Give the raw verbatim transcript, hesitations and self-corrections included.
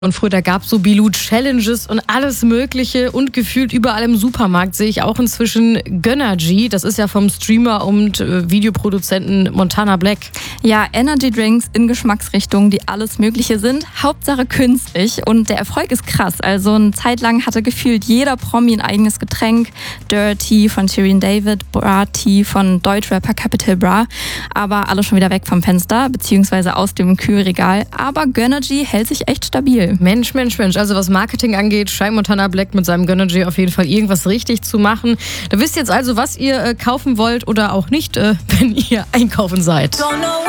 Und früher, da gab es so Bilou-Challenges und alles Mögliche und gefühlt überall im Supermarkt sehe ich auch inzwischen Gönnergy. Das ist ja vom Streamer und äh, Videoproduzenten Montana Black. Ja, Energy Drinks in Geschmacksrichtungen, die alles Mögliche sind. Hauptsache künstlich und der Erfolg ist krass. Also eine Zeit lang hatte gefühlt jeder Promi ein eigenes Getränk. Dirty von Shirin David, Bra Tea von Deutschrapper Capital Bra. Aber alle schon wieder weg vom Fenster, beziehungsweise aus dem Kühlregal. Aber Gönnergy hält sich echt stabil. Mensch, Mensch, Mensch. Also was Marketing angeht, scheint Montana Black mit seinem Gönnergy auf jeden Fall irgendwas richtig zu machen. Da wisst ihr jetzt also, was ihr äh, kaufen wollt oder auch nicht, äh, wenn ihr einkaufen seid.